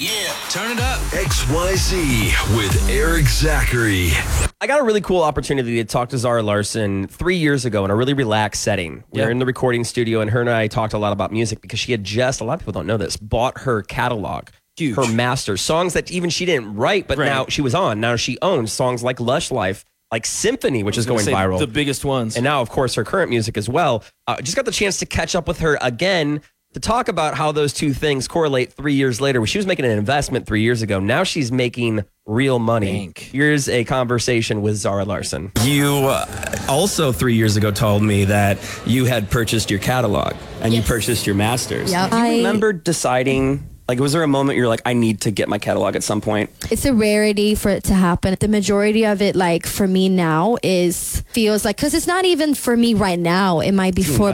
Yeah, turn it up. XYZ with Eric Zachary. I got a really cool opportunity to talk to Zara Larsson 3 years ago in a really relaxed setting. We were in the recording studio, and her and I talked a lot about music because she had just, a lot of people don't know this, bought her catalog. Huge. Her masters, songs that even she didn't write, but now she was on. Now she owns songs like Lush Life, like Symphony, which is going viral. The biggest ones. And now, of course, her current music as well. Just got the chance to catch up with her again to talk about how those two things correlate 3 years later. She was making an investment 3 years ago. Now she's making real money. Here's a conversation with Zara Larsson. You also 3 years ago told me that you had purchased your catalog and you purchased your masters. Yep. Do you remember deciding, like, was there a moment you're like, I need to get my catalog at some point? It's a rarity for it to happen. The majority of it, like for me now, feels like, because it's not even for me right now. It might be for